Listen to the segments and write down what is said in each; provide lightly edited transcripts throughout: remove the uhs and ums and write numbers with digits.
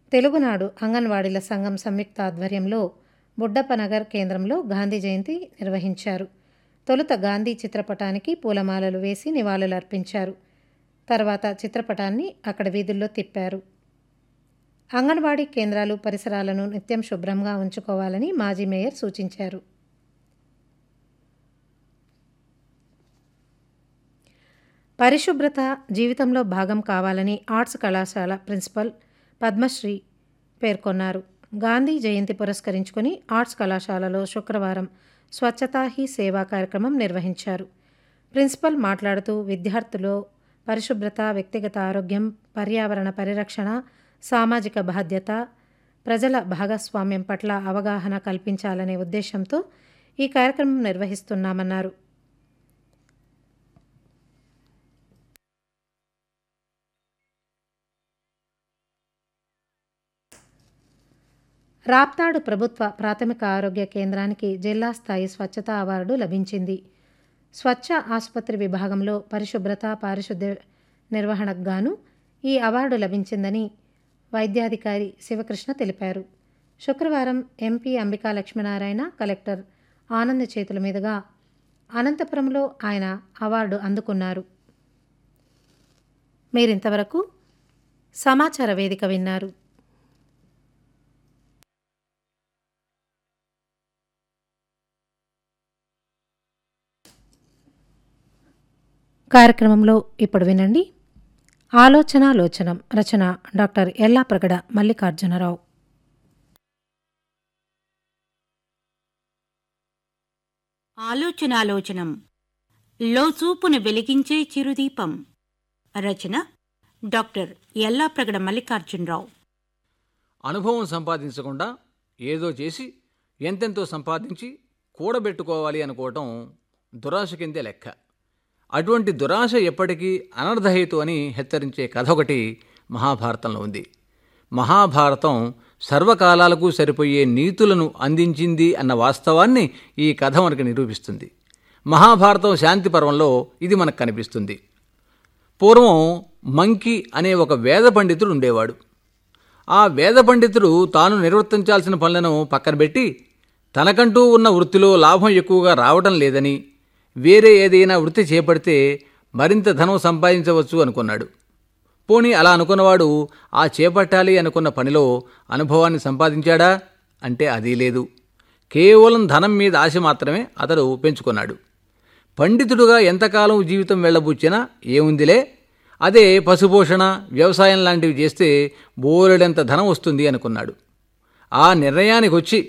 తెలుగునాడు అంగన్వాడీల సంఘం సంయుక్త ఆధ్వర్యంలో బుడ్డప్పనగర్ కేంద్రంలో గాంధీ జయంతి నిర్వహించారు. తొలుత గాంధీ చిత్రపటానికి పూలమాలలు వేసి నివాళులర్పించారు. తర్వాత చిత్రపటాన్ని అక్కడ వీధుల్లో తిప్పారు. అంగన్వాడీ కేంద్రాలు పరిసరాలను నిత్యం శుభ్రంగా ఉంచుకోవాలని మాజీ మేయర్ సూచించారు. పరిశుభ్రత జీవితంలో భాగం కావాలని ఆర్ట్స్ కళాశాల ప్రిన్సిపల్ పద్మశ్రీ పేర్కొన్నారు. గాంధీ జయంతి పురస్కరించుకుని ఆర్ట్స్ కళాశాలలో శుక్రవారం స్వచ్ఛతా హీ సేవా కార్యక్రమం నిర్వహించారు. ప్రిన్సిపల్ మాట్లాడుతూ విద్యార్థుల్లో పరిశుభ్రత, వ్యక్తిగత ఆరోగ్యం, పర్యావరణ పరిరక్షణ, సామాజిక బాధ్యత, ప్రజల భాగస్వామ్యం పట్ల అవగాహన కల్పించాలనే ఉద్దేశంతో ఈ కార్యక్రమం నిర్వహిస్తున్నామన్నారు. రాప్తాడు ప్రభుత్వ ప్రాథమిక ఆరోగ్య కేంద్రానికి జిల్లా స్థాయి స్వచ్ఛతా అవార్డు లభించింది. స్వచ్ఛ ఆసుపత్రి విభాగంలో పరిశుభ్రత, పారిశుద్ధ్య నిర్వహణకు గాను ఈ అవార్డు లభించిందని వైద్యాధికారి శివకృష్ణ తెలిపారు. శుక్రవారం ఎంపీ అంబికా లక్ష్మీనారాయణ, కలెక్టర్ ఆనంద్ చేతుల మీదుగా అనంతపురంలో ఆయన అవార్డు అందుకున్నారు. మీరింతవరకు సమాచార వేదిక విన్నారు. కార్యక్రమంలో ఇప్పుడు వినండి. ఆలోచనాలోచనం, రచన డాక్టర్ ఎల్లాప్రగడ మల్లికార్జునరావు. ఆలోచనాలోచనం, లోచూపును వెలిగించే చిరుదీపం. రచన డాక్టర్ ఎల్లాప్రగడ మల్లికార్జునరావు. అనుభవం సంపాదించకుండా ఏదో చేసి ఎంతెంతో సంపాదించి కూడబెట్టుకోవాలి అనుకోవటం దురాశ కిందే లెక్క. అటువంటి దురాశ ఎప్పటికీ అనర్ధహేతు అని హెచ్చరించే కథ ఒకటి మహాభారతంలో ఉంది. మహాభారతం సర్వకాలాలకు సరిపోయే నీతులను అందించింది అన్న వాస్తవాన్ని ఈ కథ మనకు నిరూపిస్తుంది. మహాభారతం శాంతి పర్వంలో ఇది మనకు కనిపిస్తుంది. పూర్వం మంకి అనే ఒక వేద పండితుడు ఉండేవాడు. ఆ వేద పండితుడు తాను నిర్వర్తించాల్సిన పనులను పక్కన పెట్టి తనకంటూ ఉన్న వృత్తిలో లాభం ఎక్కువగా రావటం లేదని, వేరే ఏదైనా వృత్తి చేపడితే మరింత ధనం సంపాదించవచ్చు అనుకున్నాడు. పోనీ అలా అనుకున్నవాడు ఆ చేపట్టాలి అనుకున్న పనిలో అనుభవాన్ని సంపాదించాడా అంటే అదీ లేదు. కేవలం ధనం మీద ఆశ మాత్రమే అతడు పెంచుకున్నాడు. పండితుడుగా ఎంతకాలం జీవితం వెళ్ళబుచ్చినా ఏముందిలే, అదే పశుపోషణ, వ్యవసాయం లాంటివి చేస్తే బోలెడంత ధనం వస్తుంది అనుకున్నాడు. ఆ నిర్ణయానికి వచ్చి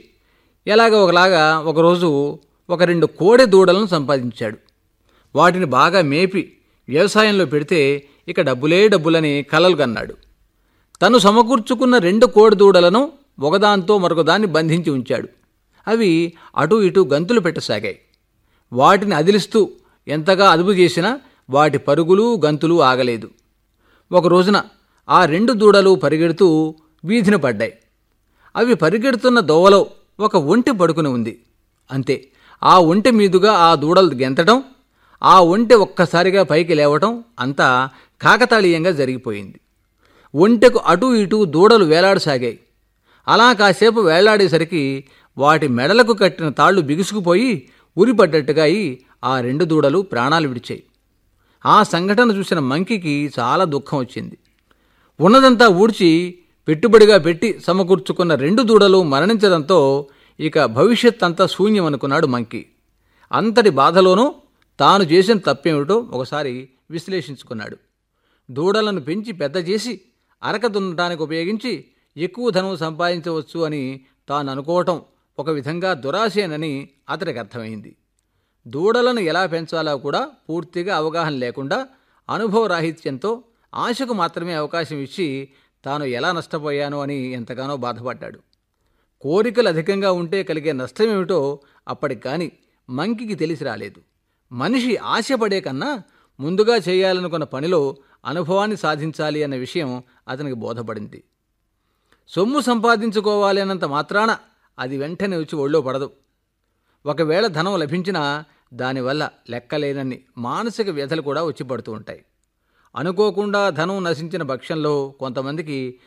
ఒకలాగా ఒకరోజు ఒక 2 కోడె దూడలను సంపాదించాడు. వాటిని బాగా మేపి వ్యవసాయంలో పెడితే ఇక డబ్బులే డబ్బులని కలలు కన్నాడు. తను సమకూర్చుకున్న 2 కోడె దూడలను ఒకదాంతో మరొకదాన్ని బంధించి ఉంచాడు. అవి అటూ ఇటూ గంతులు పెట్టసాగాయి. వాటిని అదిలిస్తూ ఎంతగా అదుపు చేసినా వాటి పరుగులు గంతులు ఆగలేదు. ఒక రోజున ఆ 2 దూడలు పరిగెడుతూ వీధిన పడ్డాయి. అవి పరిగెడుతున్న దోవలో ఒక ఒంటె పడుకుని ఉంది. అంతే, ఆ ఒంటె మీదుగా ఆ దూడలు గెంతటం, ఆ ఒంటె ఒక్కసారిగా పైకి లేవటం అంతా కాకతాళీయంగా జరిగిపోయింది. ఒంటెకు అటూ ఇటూ దూడలు వేలాడసాగాయి. అలా కాసేపు వేలాడేసరికి వాటి మెడలకు కట్టిన తాళ్లు బిగుసుకుపోయి ఉరిపడ్డట్టుగా అయి ఆ 2 దూడలు ప్రాణాలు విడిచాయి. ఆ సంఘటన చూసిన మంకికి చాలా దుఃఖం వచ్చింది. ఉన్నదంతా ఊడ్చి పెట్టుబడిగా పెట్టి సమకూర్చుకున్న 2 దూడలు మరణించడంతో ఇక భవిష్యత్ అంతా శూన్యమనుకున్నాడు మంకి. అంతటి బాధలోనూ తాను చేసిన తప్పేమిటో ఒకసారి విశ్లేషించుకున్నాడు. దూడలను పెంచి పెద్ద చేసి అరక దున్నటానికి ఉపయోగించి ఎక్కువ ధనం సంపాదించవచ్చు అని తాను అనుకోవటం ఒక విధంగా దురాశేనని అతడికి అర్థమైంది. దూడలను ఎలా పెంచాలో కూడా పూర్తిగా అవగాహన లేకుండా అనుభవరాహిత్యంతో ఆశకు మాత్రమే అవకాశం ఇచ్చి తాను ఎలా నష్టపోయానో అని ఎంతగానో బాధపడ్డాడు. కోరికలు అధికంగా ఉంటే కలిగే నష్టమేమిటో అప్పటికి కానీ మంకికి తెలిసి రాలేదు. మనిషి ఆశపడే కన్నా ముందుగా చేయాలనుకున్న పనిలో అనుభవాన్ని సాధించాలి అన్న విషయం అతనికి బోధపడింది. సొమ్ము సంపాదించుకోవాలి అన్నంత మాత్రాన అది వెంటనే వచ్చి ఒళ్ళో పడదు. ఒకవేళ ధనం లభించినా దానివల్ల లెక్కలేనన్ని మానసిక వ్యధలు కూడా వచ్చి పడుతూ ఉంటాయి. అనుకోకుండా ధనం నశించిన పక్షంలో కొంతమందికి